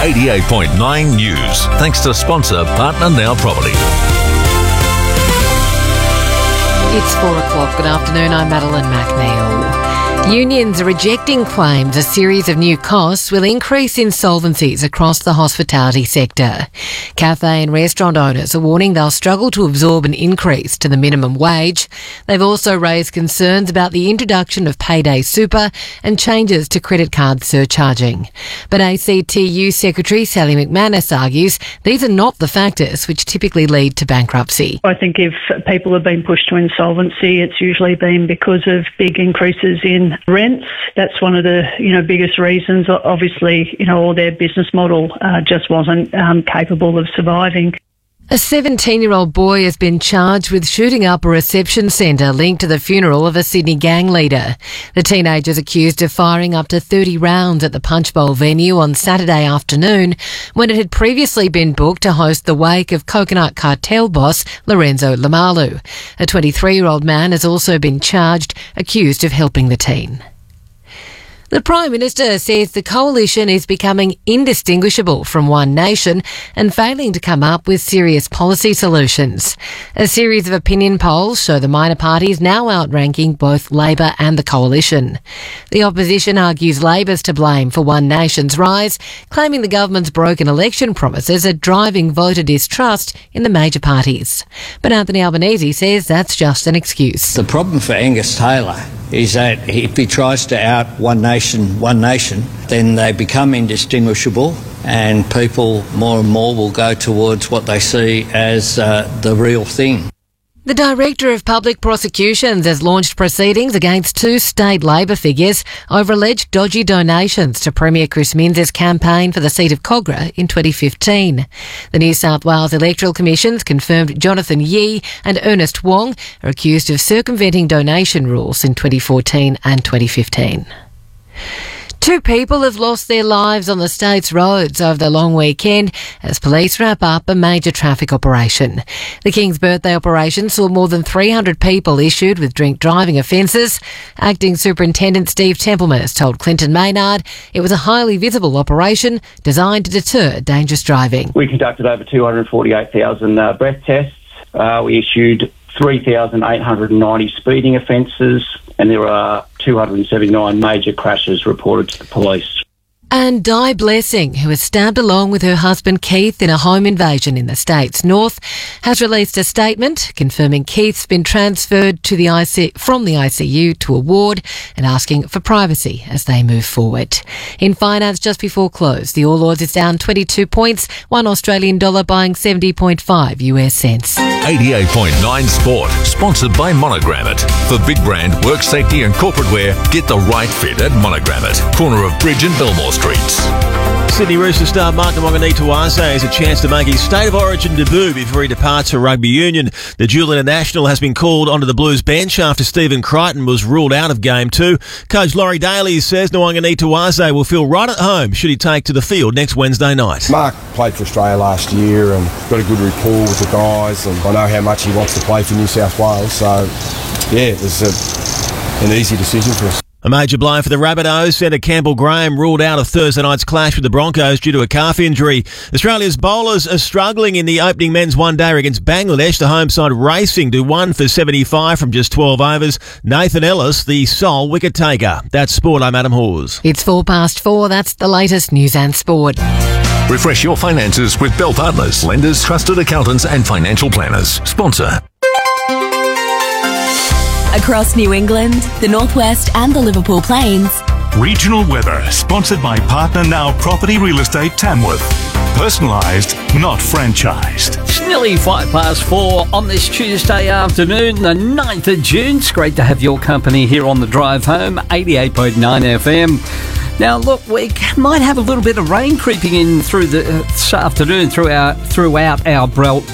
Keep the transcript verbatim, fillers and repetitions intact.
eighty-eight point nine News. Thanks to sponsor Partner Now Property. It's four o'clock. Good afternoon. I'm Madeline McNeil. Unions are rejecting claims a series of new costs will increase insolvencies across the hospitality sector. Cafe and restaurant owners are warning they'll struggle to absorb an increase to the minimum wage. They've also raised concerns about the introduction of payday super and changes to credit card surcharging. But A C T U Secretary Sally McManus argues these are not the factors which typically lead to bankruptcy. I think if people have been pushed to insolvency, it's usually been because of big increases in rents. That's one of the, you know, biggest reasons. Obviously, you know, all their business model uh, just wasn't um, capable of surviving. A seventeen-year-old boy has been charged with shooting up a reception centre linked to the funeral of a Sydney gang leader. The teenager is accused of firing up to thirty rounds at the Punch Bowl venue on Saturday afternoon when it had previously been booked to host the wake of Coconut Cartel boss Lorenzo Lamalu. A twenty-three-year-old man has also been charged, accused of helping the teen. The Prime Minister says the coalition is becoming indistinguishable from One Nation and failing to come up with serious policy solutions. A series of opinion polls show the minor parties now outranking both Labor and the coalition. The opposition argues Labor's to blame for One Nation's rise, claiming the government's broken election promises are driving voter distrust in the major parties. But Anthony Albanese says that's just an excuse. The problem for Angus Taylor is that if he tries to out One Nation, One Nation, then they become indistinguishable and people more and more will go towards what they see as uh, the real thing. The Director of Public Prosecutions has launched proceedings against two state Labor figures over alleged dodgy donations to Premier Chris Minns' campaign for the seat of Kogarah in twenty fifteen. The New South Wales Electoral Commission's confirmed Jonathan Yee and Ernest Wong are accused of circumventing donation rules in twenty fourteen and twenty fifteen. Two people have lost their lives on the state's roads over the long weekend as police wrap up a major traffic operation. The King's Birthday operation saw more than three hundred people issued with drink driving offences. Acting Superintendent Steve Templeman has told Clinton Maynard it was a highly visible operation designed to deter dangerous driving. We conducted over two hundred forty-eight thousand uh, breath tests. Uh, we issued three thousand eight hundred ninety speeding offences, and there are two hundred seventy-nine major crashes reported to the police. And Di Blessing, who was stabbed along with her husband Keith in a home invasion in the state's north, has released a statement confirming Keith's been transferred to the I C from the I C U to a ward and asking for privacy as they move forward. In finance, just before close, the All Ords is down twenty-two points, one Australian dollar buying seventy point five US cents. eighty-eight point nine Sport, sponsored by Monogrammet. For big brand, work safety and corporate wear, get the right fit at Monogrammet, corner of Bridge and Belmore Streets. Sydney Roosters star Mark Nawaqanitawase has a chance to make his State of Origin debut before he departs for rugby union. The dual international has been called onto the Blues bench after Stephen Crichton was ruled out of game two. Coach Laurie Daly says Nawaqanitawase will feel right at home should he take to the field next Wednesday night. Mark played for Australia last year and got a good rapport with the guys, and I know how much he wants to play for New South Wales, so yeah, it was a, an easy decision for us. A major blow for the Rabbitohs. Centre Campbell Graham ruled out of Thursday night's clash with the Broncos due to a calf injury. Australia's bowlers are struggling in the opening men's one-day against Bangladesh. The home side racing to one for seventy-five from just twelve overs. Nathan Ellis, the sole wicket taker. That's Sport. I'm Adam Hawes. It's four past four. That's the latest news and sport. Refresh your finances with Bell Partners, lenders, trusted accountants and financial planners. Sponsor. Across New England, the Northwest and the Liverpool Plains. Regional weather, sponsored by Partner Now Property Real Estate Tamworth. Personalised, not franchised. It's nearly five past four on this Tuesday afternoon, the ninth of June. It's great to have your company here on the drive home, eighty-eight point nine F M. Now, look, we might have a little bit of rain creeping in through the uh, this afternoon through our, throughout our belt.